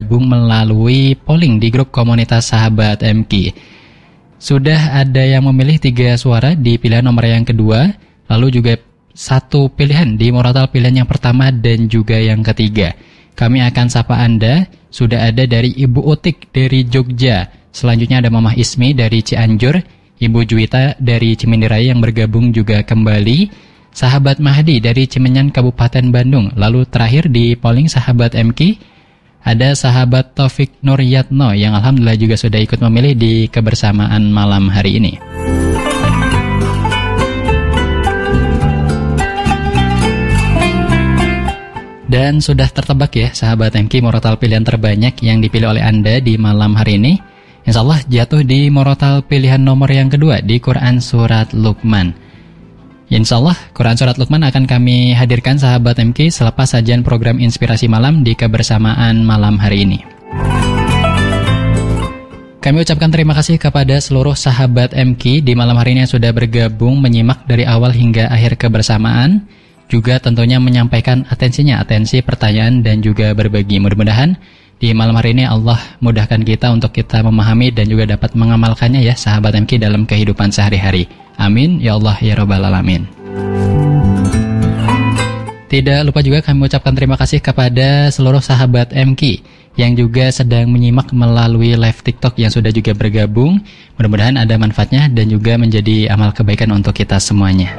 melalui polling di grup komunitas sahabat MQ. Sudah ada yang memilih 3 suara di pilihan nomor yang kedua, lalu juga 1 pilihan di murotal pilihan yang pertama dan juga yang ketiga. Kami akan sapa Anda. Sudah ada dari Ibu Utik dari Jogja. Selanjutnya ada Mamah Ismi dari Cianjur, Ibu Juwita dari Cimindiraya yang bergabung juga kembali, Sahabat Mahdi dari Cimenyan Kabupaten Bandung. Lalu terakhir di polling sahabat MQ, ada sahabat Taufik Nuryatno yang alhamdulillah juga sudah ikut memilih di kebersamaan malam hari ini. Dan sudah tertebak ya sahabat MQ murotal pilihan terbanyak yang dipilih oleh Anda di malam hari ini. Insya Allah jatuh di murotal pilihan nomor yang kedua di Quran Surat Luqman. Insya Allah Quran Surat Luqman akan kami hadirkan sahabat MQ selepas sajian program Inspirasi Malam di kebersamaan malam hari ini. Kami ucapkan terima kasih kepada seluruh sahabat MQ di malam hari ini yang sudah bergabung menyimak dari awal hingga akhir kebersamaan. Juga tentunya menyampaikan atensi pertanyaan dan juga berbagi. Mudah-mudahan di malam hari ini Allah mudahkan kita untuk kita memahami dan juga dapat mengamalkannya ya sahabat MQ dalam kehidupan sehari-hari. Amin ya Allah ya Rabbal Alamin. Tidak lupa juga kami ucapkan terima kasih kepada seluruh sahabat MQ yang juga sedang menyimak melalui live TikTok yang sudah juga bergabung. Mudah-mudahan ada manfaatnya dan juga menjadi amal kebaikan untuk kita semuanya.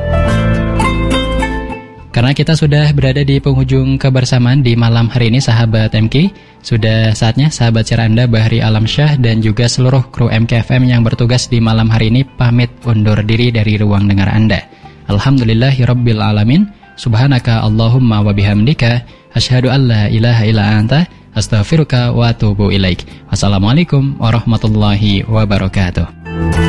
Karena kita sudah berada di penghujung kebersamaan di malam hari ini sahabat MQ, sudah saatnya sahabat siar Anda Bahri Alamsyah dan juga seluruh kru MKFM yang bertugas di malam hari ini pamit undur diri dari ruang dengar Anda. Alhamdulillahirabbil alamin. Subhanaka Allahumma wa bihamdika asyhadu an la ilaha illa anta astaghfiruka wa atubu ilaik. Wassalamualaikum warahmatullahi wabarakatuh.